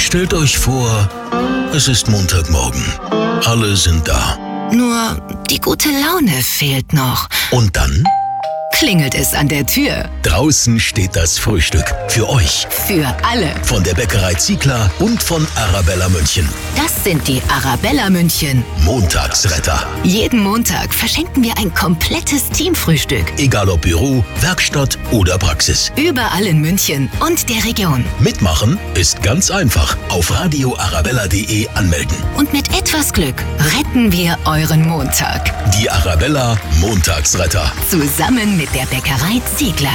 Stellt euch vor, es ist Montagmorgen. Alle sind da. Nur die gute Laune fehlt noch. Und dann klingelt es an der Tür. Draußen steht das Frühstück. Für euch. Für alle. Von der Bäckerei Ziegler und von Arabella München. Das sind die Arabella München Montagsretter. Jeden Montag verschenken wir ein komplettes Teamfrühstück. Egal ob Büro, Werkstatt oder Praxis. Überall in München und der Region. Mitmachen ist ganz einfach. Auf radioarabella.de anmelden. Und mit etwas Glück retten wir euren Montag. Die Arabella Montagsretter. Zusammen mit der Bäckerei Ziegler.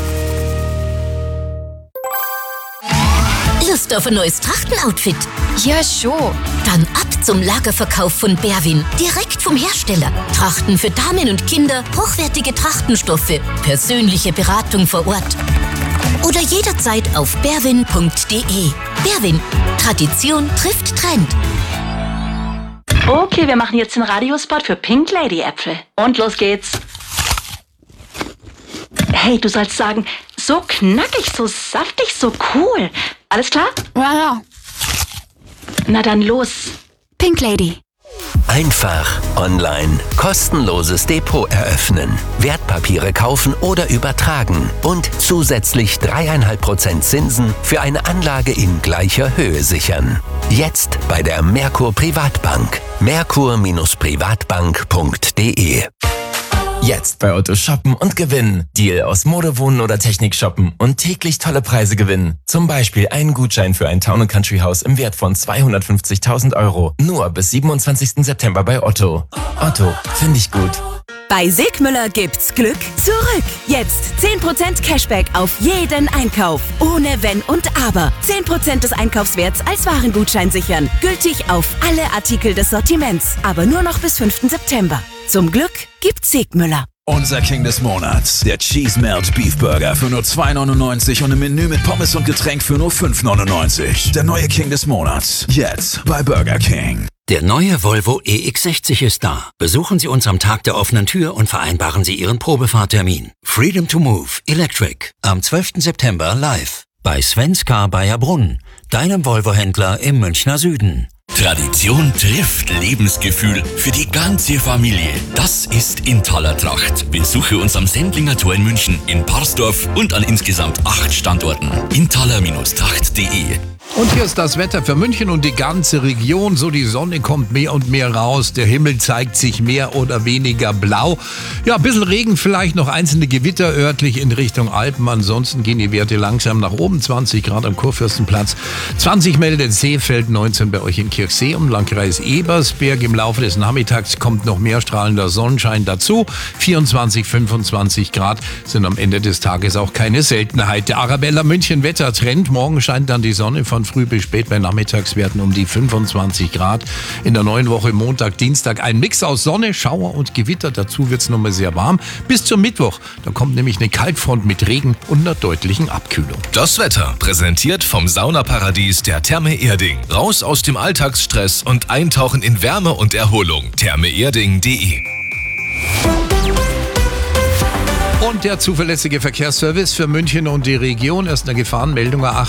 Lust auf ein neues Trachtenoutfit? Ja, schon. Dann ab zum Lagerverkauf von Berwin. Direkt vom Hersteller. Trachten für Damen und Kinder, hochwertige Trachtenstoffe, persönliche Beratung vor Ort. Oder jederzeit auf berwin.de. Berwin. Tradition trifft Trend. Okay, wir machen jetzt den Radiospot für Pink Lady Äpfel. Und los geht's. Hey, du sollst sagen, so knackig, so saftig, so cool. Alles klar? Ja. Na dann los. Pink Lady. Einfach online kostenloses Depot eröffnen, Wertpapiere kaufen oder übertragen und zusätzlich 3,5% Zinsen für eine Anlage in gleicher Höhe sichern. Jetzt bei der Merkur Privatbank. Merkur-Privatbank.de. Jetzt bei Otto shoppen und gewinnen. Deal aus Mode, Wohnen oder Technik shoppen und täglich tolle Preise gewinnen. Zum Beispiel einen Gutschein für ein Town & Country Haus im Wert von 250.000 €. Nur bis 27. September bei Otto. Otto, finde ich gut. Bei Sigmüller gibt's Glück zurück. Jetzt 10% Cashback auf jeden Einkauf. Ohne Wenn und Aber. 10% des Einkaufswerts als Warengutschein sichern. Gültig auf alle Artikel des Sortiments. Aber nur noch bis 5. September. Zum Glück gibt's Sigmüller. Unser King des Monats, der Cheese Melt Beef Burger für nur 2,99 € und im Menü mit Pommes und Getränk für nur 5,99 €. Der neue King des Monats, jetzt bei Burger King. Der neue Volvo EX60 ist da. Besuchen Sie uns am Tag der offenen Tür und vereinbaren Sie Ihren Probefahrtermin. Freedom to Move Electric am 12. September live bei Sven's Car Bayerbrunn, deinem Volvo-Händler im Münchner Süden. Tradition trifft Lebensgefühl für die ganze Familie. Das ist Intaler Tracht. Besuche uns am Sendlinger Tor in München, in Parsdorf und an insgesamt 8 Standorten. Intaler-Tracht.de. Und hier ist das Wetter für München und die ganze Region. So, die Sonne kommt mehr und mehr raus. Der Himmel zeigt sich mehr oder weniger blau. Ja, ein bisschen Regen, vielleicht noch einzelne Gewitter örtlich in Richtung Alpen. Ansonsten gehen die Werte langsam nach oben. 20 Grad am Kurfürstenplatz. 20 meldet Seefeld, 19 bei euch in Kirchsee im Landkreis Ebersberg. Im Laufe des Nachmittags kommt noch mehr strahlender Sonnenschein dazu. 24, 25 Grad sind am Ende des Tages auch keine Seltenheit. Der Arabella München Wettertrend. Morgen scheint dann die Sonne von früh bis spät bei Nachmittagswerten um die 25 Grad. In der neuen Woche Montag, Dienstag ein Mix aus Sonne, Schauer und Gewitter. Dazu wird es nochmal sehr warm. Bis zum Mittwoch. Da kommt nämlich eine Kaltfront mit Regen und einer deutlichen Abkühlung. Das Wetter präsentiert vom Saunaparadies der Therme Erding. Raus aus dem Alltagsstress und eintauchen in Wärme und Erholung. thermeerding.de. Und der zuverlässige Verkehrsservice für München und die Region. Erst eine Gefahrenmeldung.